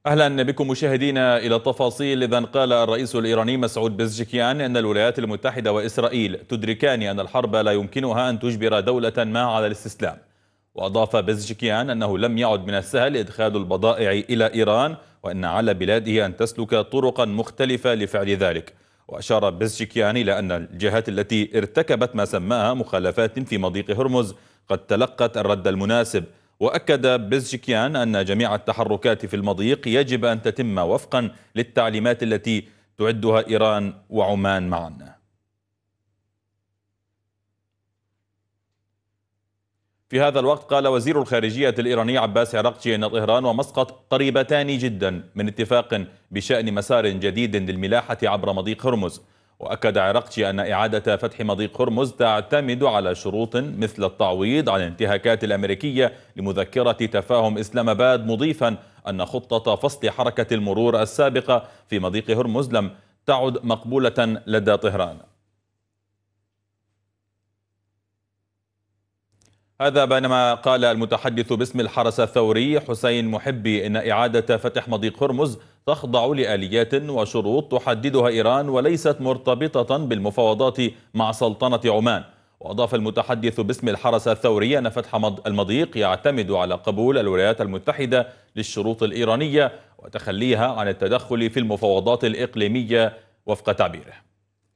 أهلا بكم مشاهدينا إلى التفاصيل. إذن قال الرئيس الإيراني مسعود بزشكيان أن الولايات المتحدة وإسرائيل تدركان أن الحرب لا يمكنها أن تجبر دولة ما على الاستسلام. وأضاف بزشكيان أنه لم يعد من السهل إدخال البضائع إلى إيران، وأن على بلاده أن تسلك طرقا مختلفة لفعل ذلك. وأشار بزشكيان إلى أن الجهات التي ارتكبت ما سماها مخالفات في مضيق هرمز قد تلقت الرد المناسب. وأكد بزشكيان أن جميع التحركات في المضيق يجب أن تتم وفقا للتعليمات التي تعدها إيران وعمان معا. في هذا الوقت قال وزير الخارجية الإيراني عباس عراقجي أن طهران ومسقط قريبتان جدا من اتفاق بشأن مسار جديد للملاحة عبر مضيق هرمز. وأكد عراقجي أن إعادة فتح مضيق هرمز تعتمد على شروط مثل التعويض عن الانتهاكات الأمريكية لمذكرة تفاهم إسلام آباد، مضيفا أن خطة فصل حركة المرور السابقة في مضيق هرمز لم تعد مقبولة لدى طهران. هذا بينما قال المتحدث باسم الحرس الثوري حسين محبي إن إعادة فتح مضيق هرمز تخضع لآليات وشروط تحددها إيران وليست مرتبطة بالمفاوضات مع سلطنة عمان. وأضاف المتحدث باسم الحرس الثوري أن فتح المضيق يعتمد على قبول الولايات المتحدة للشروط الإيرانية وتخليها عن التدخل في المفاوضات الإقليمية وفق تعبيره.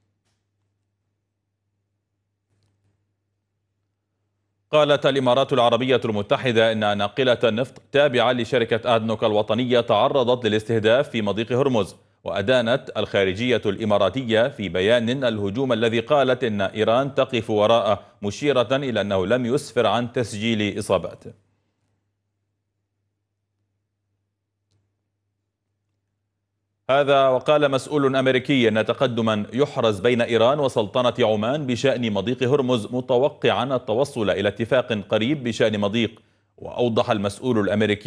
قالت الإمارات العربية المتحدة إن ناقلة النفط تابعة لشركة آدنوك الوطنية تعرضت للاستهداف في مضيق هرمز. وأدانت الخارجية الإماراتية في بيان الهجوم الذي قالت إن إيران تقف وراءه، مشيرة إلى أنه لم يسفر عن تسجيل إصابات. هذا وقال مسؤول أمريكي أن تقدما يحرز بين إيران وسلطنة عمان بشأن مضيق هرمز، متوقعا التوصل إلى اتفاق قريب بشأن مضيق. وأوضح المسؤول الأمريكي